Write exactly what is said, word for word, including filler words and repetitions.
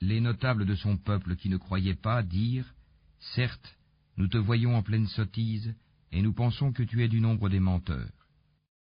Les notables de son peuple qui ne croyaient pas dirent, « Certes, nous te voyons en pleine sottise, et nous pensons que tu es du nombre des menteurs. »